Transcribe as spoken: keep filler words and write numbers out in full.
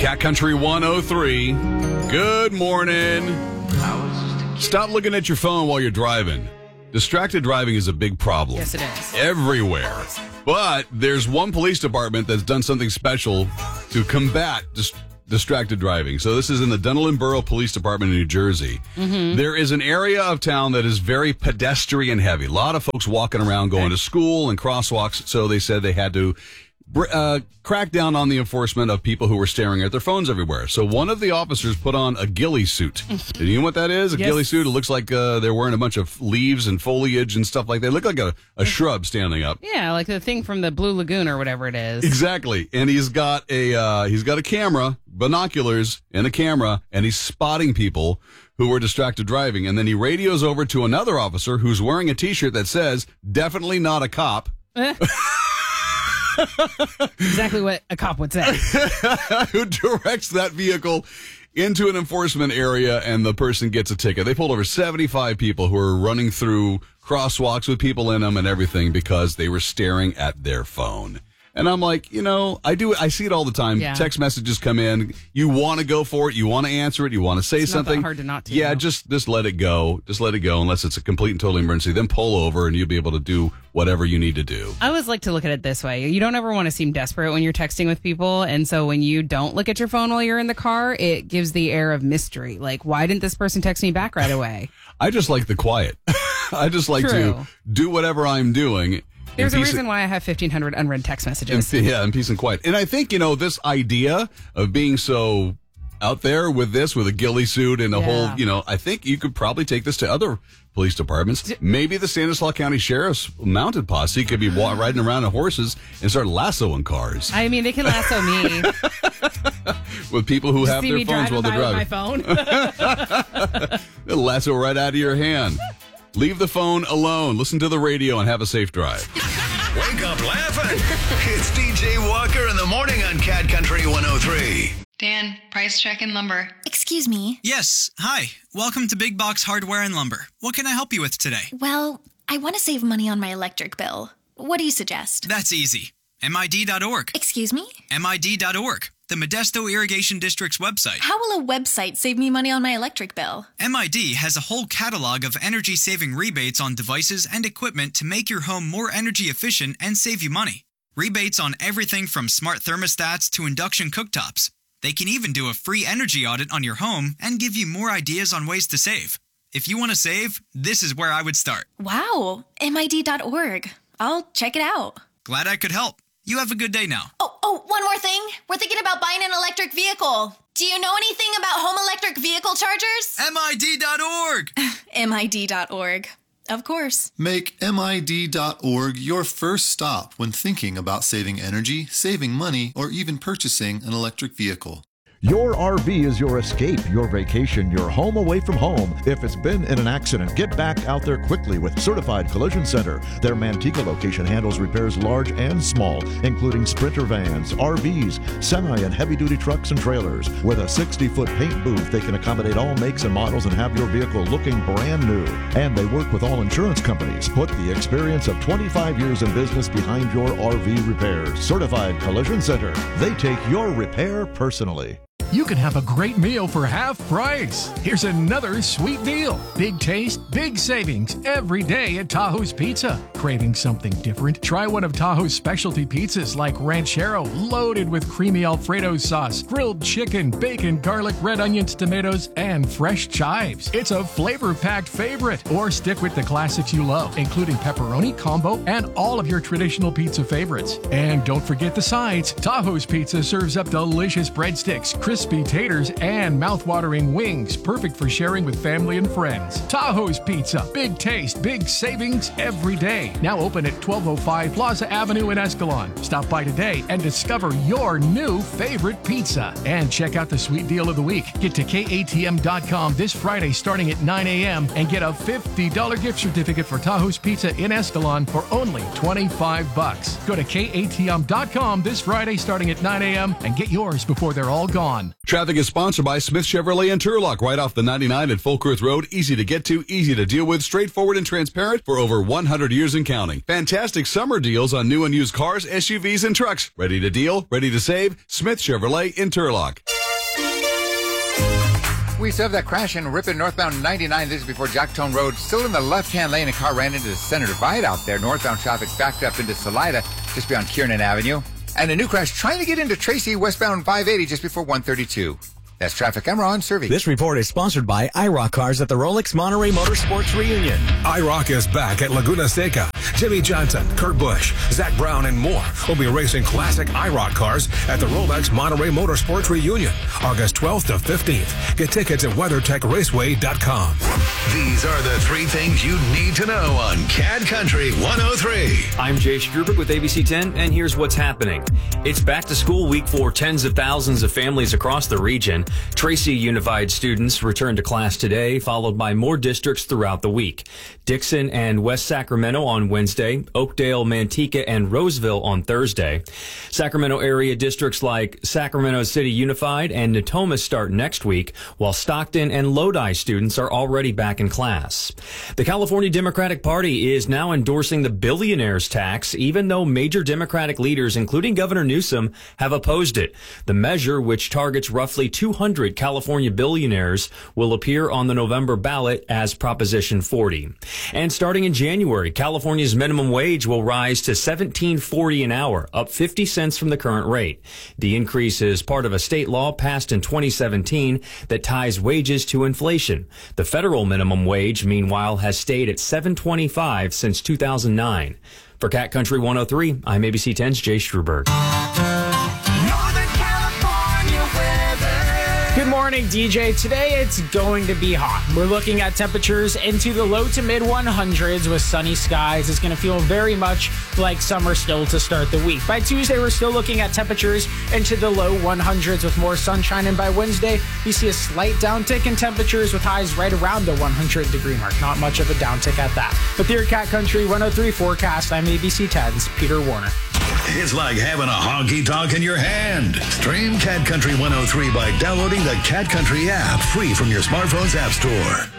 Cat Country one oh three. Good morning. Stop looking at your phone while you're driving. Distracted driving is a big problem. Yes, it is. Everywhere. But there's one police department that's done something special to combat dis- distracted driving. So this is in the Dunedin Borough Police Department in New Jersey. Mm-hmm. There is an area of town that is very pedestrian heavy. A lot of folks walking around going to school and crosswalks. So they said they had to Uh, crack down on the enforcement of people who were staring at their phones everywhere. So one of the officers put on a ghillie suit. Do you know what that is? A yes. ghillie suit? It looks like uh, they're wearing a bunch of leaves and foliage and stuff like that. They look like a, a shrub standing up. Yeah, like the thing from the Blue Lagoon or whatever it is. Exactly. And he's got a uh, he's got a camera, binoculars, and a camera, and he's spotting people who were distracted driving. And then he radios over to another officer who's wearing a T-shirt that says, "Definitely not a cop." Exactly what a cop would say. Who directs that vehicle into an enforcement area, and the person gets a ticket. They pulled over seventy-five people who were running through crosswalks with people in them and everything because they were staring at their phone. And I'm like, you know, I do. I see it all the time. Yeah. Text messages come in. You want to go for it. You want to answer it. You want to say it's something. Not that hard to not to. Yeah, though. just just let it go. Just let it go unless it's a complete and total emergency. Then pull over, and you'll be able to do whatever you need to do. I always like to look at it this way. You don't ever want to seem desperate when you're texting with people. And so when you don't look at your phone while you're in the car, it gives the air of mystery. Like, why didn't this person text me back right away? I just like the quiet. I just like True. to do whatever I'm doing. There's a reason why I have fifteen hundred unread text messages. In, yeah, in peace and quiet. And I think, you know, this idea of being so out there with this, with a ghillie suit and a Yeah. whole, you know, I think you could probably take this to other police departments. Maybe the Stanislaus County Sheriff's mounted posse could be wa- riding around on horses and start lassoing cars. I mean, they can lasso me. With people who have See their me phones while they're driving driving. by with my phone. They'll lasso right out of your hand. Leave the phone alone. Listen to the radio and have a safe drive. Wake up laughing. It's D J Walker in the morning on Cat Country one oh three. Dan, price check and lumber. Excuse me. Yes. Hi. Welcome to Big Box Hardware and Lumber. What can I help you with today? Well, I want to save money on my electric bill. What do you suggest? That's easy. M I D dot org. Excuse me? M I D dot org. The Modesto Irrigation District's website. How will a website save me money on my electric bill? M I D has a whole catalog of energy-saving rebates on devices and equipment to make your home more energy efficient and save you money. Rebates on everything from smart thermostats to induction cooktops. They can even do a free energy audit on your home and give you more ideas on ways to save. If you want to save, this is where I would start. Wow, M I D dot org. I'll check it out. Glad I could help. You have a good day now. Oh, oh, one more thing. We're thinking about buying an electric vehicle. Do you know anything about home electric vehicle chargers? M I D dot org. M I D dot org. Of course. Make M I D dot org your first stop when thinking about saving energy, saving money, or even purchasing an electric vehicle. Your R V is your escape, your vacation, your home away from home. If it's been in an accident, get back out there quickly with Certified Collision Center. Their Manteca location handles repairs large and small, including Sprinter vans, R Vs, semi and heavy-duty trucks and trailers. With a sixty-foot paint booth, they can accommodate all makes and models and have your vehicle looking brand new. And they work with all insurance companies. Put the experience of twenty-five years in business behind your R V repairs. Certified Collision Center. They take your repair personally. You can have a great meal for half price. Here's another sweet deal. Big taste, big savings every day at Tahoe's Pizza. Craving something different? Try one of Tahoe's specialty pizzas like Ranchero, loaded with creamy Alfredo sauce, grilled chicken, bacon, garlic, red onions, tomatoes, and fresh chives. It's a flavor-packed favorite. Or stick with the classics you love, including pepperoni, combo, and all of your traditional pizza favorites. And don't forget the sides. Tahoe's Pizza serves up delicious breadsticks, crispy taters, and mouth-watering wings, perfect for sharing with family and friends. Tahoe's Pizza. Big taste, big savings every day. Now open at twelve oh five Plaza Avenue in Escalon. Stop by today and discover your new favorite pizza. And check out the sweet deal of the week. Get to K A T M dot com this Friday starting at nine a.m. and get a fifty dollars gift certificate for Tahoe's Pizza in Escalon for only twenty-five bucks. Go to K A T M dot com this Friday starting at nine a.m. and get yours before they're all gone. Traffic is sponsored by Smith Chevrolet in Turlock, right off the ninety-nine at Folkworth Road. Easy to get to, easy to deal with, straightforward and transparent for over one hundred years and counting. Fantastic summer deals on new and used cars, S U Vs, and trucks. Ready to deal? Ready to save? Smith Chevrolet in Turlock. We still have that crash in Ripon, northbound ninety-nine. This is before Jacktone Road. Still in the left-hand lane. A car ran into the center divide out there. Northbound traffic backed up into Salida, just beyond Kiernan Avenue. And a new crash trying to get into Tracy, westbound five eighty, just before one thirty-two. That's traffic. I'm Ron Servey. This report is sponsored by IROC Cars at the Rolex Monterey Motorsports Reunion. IROC is back at Laguna Seca. Jimmy Johnson, Kurt Busch, Zach Brown, and more will be racing classic IROC cars at the Rolex Monterey Motorsports Reunion, August twelfth to fifteenth. Get tickets at WeatherTech Raceway dot com. These are the three things you need to know on Cad Country one oh three. I'm Jay Struberg with A B C ten, and here's what's happening. It's back to school week for tens of thousands of families across the region. Tracy Unified students return to class today, followed by more districts throughout the week. Dixon and West Sacramento on Wednesday, Oakdale, Manteca, and Roseville on Thursday. Sacramento area districts like Sacramento City Unified and Natomas start next week, while Stockton and Lodi students are already back in class. The California Democratic Party is now endorsing the billionaire's tax, even though major Democratic leaders, including Governor Newsom, have opposed it. The measure, which targets roughly two hundred California billionaires, will appear on the November ballot as Proposition forty. And starting in January, California's minimum wage will rise to seventeen forty an hour, up fifty cents from the current rate. The increase is part of a state law passed in twenty seventeen that ties wages to inflation. The federal minimum wage, meanwhile, has stayed at seven twenty-five since two thousand nine. For Cat Country one oh three, I'm A B C ten's Jay Struberg. Good morning, D J. Today it's going to be hot. We're looking at temperatures into the low to mid one hundreds with sunny skies. It's going to feel very much like summer still to start the week. By Tuesday, we're still looking at temperatures into the low one hundreds with more sunshine. And by Wednesday, we see a slight downtick in temperatures with highs right around the one hundred degree mark. Not much of a downtick at that. But here at Cat Country one oh three forecast, I'm A B C ten's Peter Warner. It's like having a honky-tonk in your hand. Stream Cat Country one oh three by downloading the Cat Country app, free from your smartphone's app store.